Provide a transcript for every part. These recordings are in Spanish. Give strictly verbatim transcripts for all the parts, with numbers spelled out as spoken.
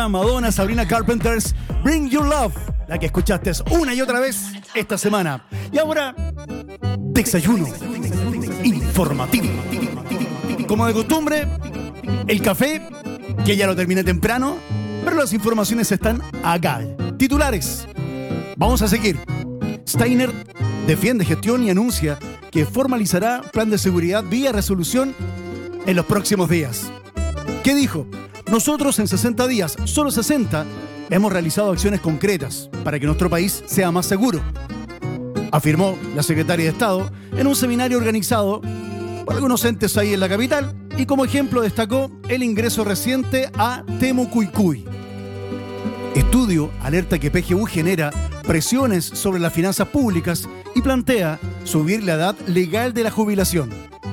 Madonna, Sabrina Carpenter's Bring Your Love, la que escuchaste una y otra vez esta semana. Y ahora, desayuno informativo. Como de costumbre, el café, que ya lo terminé temprano, pero las informaciones están acá. Titulares. Vamos a seguir. Steiner defiende gestión y anuncia que formalizará plan de seguridad vía resolución en los próximos días. ¿Qué dijo? Nosotros en sesenta días, solo sesenta, hemos realizado acciones concretas para que nuestro país sea más seguro, afirmó la secretaria de Estado en un seminario organizado por algunos entes ahí en la capital, y como ejemplo destacó el ingreso reciente a Temucuicui. Estudio alerta que P G U genera presiones sobre las finanzas públicas y plantea subir la edad legal de la jubilación.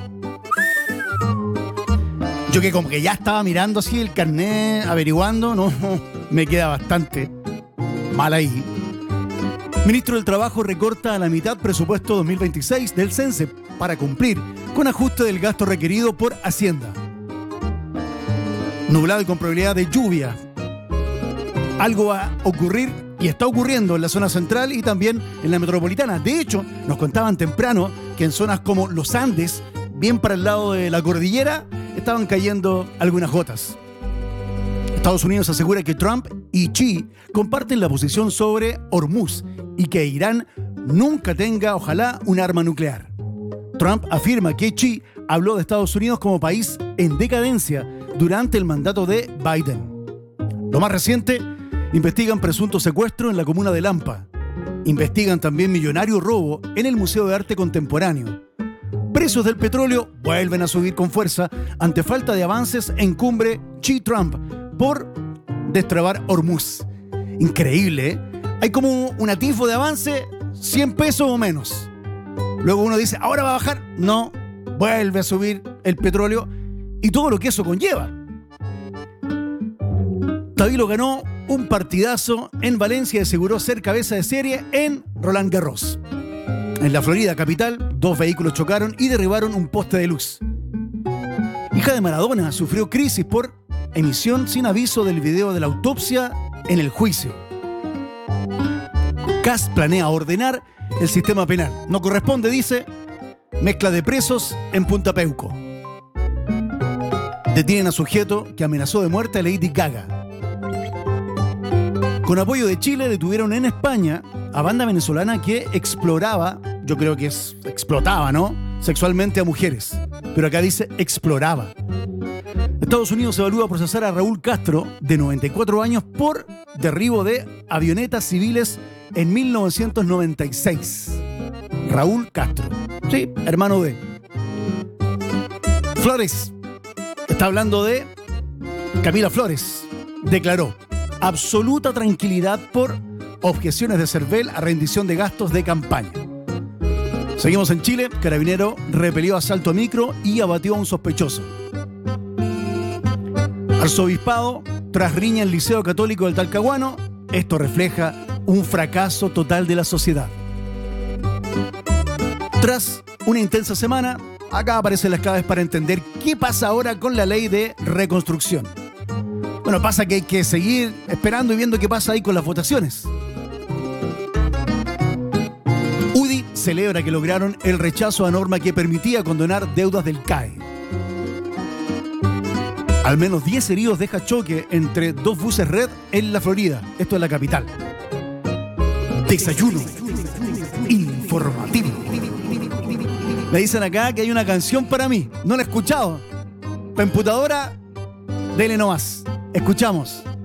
Yo que como que ya estaba mirando así el carnet, averiguando, no, me queda bastante mal ahí. Ministro del Trabajo recorta a la mitad presupuesto dos mil veintiséis del CENSE para cumplir con ajuste del gasto requerido por Hacienda. Nublado y con probabilidad de lluvia. Algo va a ocurrir y está ocurriendo en la zona central y también en la metropolitana. De hecho, nos contaban temprano que en zonas como los Andes, bien para el lado de la cordillera, estaban cayendo algunas gotas. Estados Unidos asegura que Trump y Xi comparten la posición sobre Hormuz y que Irán nunca tenga, ojalá, un arma nuclear. Trump afirma que Xi habló de Estados Unidos como país en decadencia durante el mandato de Biden. Lo más reciente, investigan presunto secuestro en la comuna de Lampa. Investigan también millonario robo en el Museo de Arte Contemporáneo. Precios del petróleo vuelven a subir con fuerza ante falta de avances en cumbre Xi-Trump por destrabar Hormuz. Increíble, ¿eh? Hay como un atisbo de avance, cien pesos o menos. Luego uno dice, ahora va a bajar. No, vuelve a subir el petróleo y todo lo que eso conlleva. Tabilo ganó un partidazo en Valencia y aseguró ser cabeza de serie en Roland Garros. En la Florida capital, dos vehículos chocaron y derribaron un poste de luz. Hija de Maradona sufrió crisis por emisión sin aviso del video de la autopsia en el juicio. Kast planea ordenar el sistema penal. No corresponde, dice, mezcla de presos en Punta Peuco. Detienen a sujeto que amenazó de muerte a Lady Gaga. Con apoyo de Chile detuvieron en España a banda venezolana que exploraba, yo creo que es explotaba, ¿no?, sexualmente a mujeres. Pero acá dice exploraba. Estados Unidos evalúa procesar a Raúl Castro, de noventa y cuatro años, por derribo de avionetas civiles en mil novecientos noventa y seis. Raúl Castro. Sí, hermano de Flores. Está hablando de Camila Flores. Declaró absoluta tranquilidad por objeciones de Cervel a rendición de gastos de campaña. Seguimos en Chile. Carabinero repelió asalto a micro y abatió a un sospechoso. Arzobispado tras riña en Liceo Católico del Talcahuano. Esto refleja un fracaso total de la sociedad. Tras una intensa semana, acá aparecen las claves para entender qué pasa ahora con la ley de reconstrucción. Bueno, pasa que hay que seguir esperando y viendo qué pasa ahí con las votaciones. U D I celebra que lograron el rechazo a norma que permitía condonar deudas del C A E. Al menos diez heridos deja choque entre dos buses Red en la Florida. Esto es la capital. Desayuno informativo. Me dicen acá que hay una canción para mí. No la he escuchado. Computadora, dele nomás. Escuchamos.